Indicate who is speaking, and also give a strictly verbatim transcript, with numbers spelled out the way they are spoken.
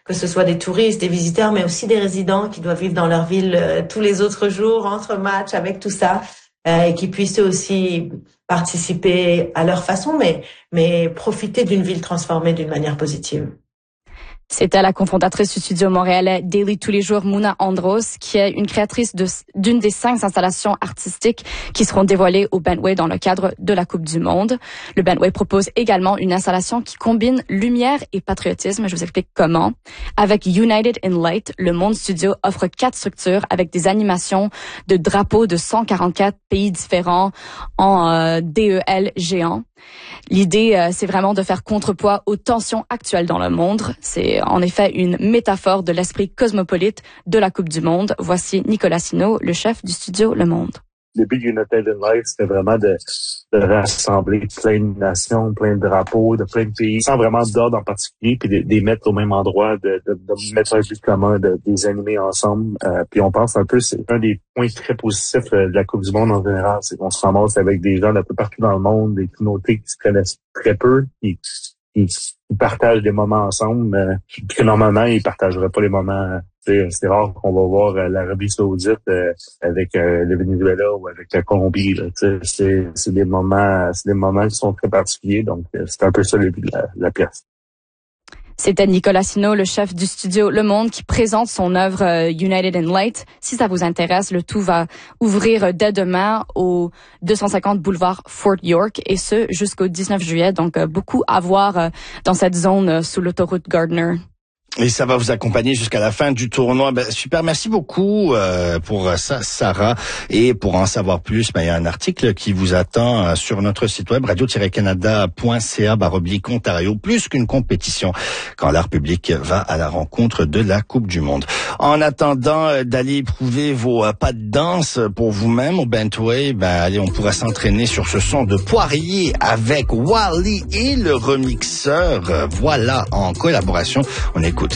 Speaker 1: que ce soit des touristes, des visiteurs, mais aussi des résidents qui doivent vivre dans leur ville euh, tous les autres jours, entre matchs, avec tout ça, euh, et qui puissent eux aussi participer à leur façon, mais, mais profiter d'une ville transformée d'une manière positive.
Speaker 2: C'était la cofondatrice du studio montréalais Daily Tous les jours, Mouna Andros, qui est une créatrice de, d'une des cinq installations artistiques qui seront dévoilées au Bentway dans le cadre de la Coupe du Monde. Le Bentway propose également une installation qui combine lumière et patriotisme. Je vous explique comment. Avec United in Light, le Monde Studio offre quatre structures avec des animations de drapeaux de cent quarante-quatre pays différents en euh, D E L géant. L'idée, euh, c'est vraiment de faire contrepoids aux tensions actuelles dans le monde. C'est en effet une métaphore de l'esprit cosmopolite de la Coupe du Monde. Voici Nicolas Sino, le chef du studio Le Monde.
Speaker 3: Le but de United in Light, c'était vraiment de, de rassembler plein de nations, plein de drapeaux, de plein de pays, sans vraiment d'ordre en particulier, puis de, de les mettre au même endroit, de, de, de mettre un but commun, de, de les animer ensemble. Euh, puis on pense un peu, c'est un des points très positifs de la Coupe du Monde en général, c'est qu'on se ramasse avec des gens d'un peu partout dans le monde, des communautés qui se connaissent très peu, qui, qui, qui partagent des moments ensemble, euh, puis que normalement, ils partageraient pas les moments. C'est, c'est rare qu'on va voir euh, l'Arabie Saoudite euh, avec euh, le Venezuela ou avec la Colombie. Là, c'est, c'est des moments, c'est des moments qui sont très particuliers. Donc, euh, c'est un peu ça le but de la, la pièce.
Speaker 2: C'était Nicolas Sino, le chef du studio Le Monde, qui présente son œuvre euh, United in Light. Si ça vous intéresse, le tout va ouvrir dès demain au deux cent cinquante boulevard Fort York, et ce jusqu'au dix-neuf juillet. Donc, euh, beaucoup à voir euh, dans cette zone euh, sous l'autoroute Gardner.
Speaker 4: Et ça va vous accompagner jusqu'à la fin du tournoi. Ben, super, merci beaucoup euh, pour ça, Sarah. Et pour en savoir plus, ben, il y a un article qui vous attend euh, sur notre site web radio tiret canada point c a barre oblique Ontario. Plus qu'une compétition, quand l'art public va à la rencontre de la Coupe du Monde. En attendant euh, d'aller éprouver vos euh, pas de danse pour vous-même au Bentway, ben allez, on pourra s'entraîner sur ce son de Poirier avec Wally et le remixeur. Euh, voilà, en collaboration, on écoute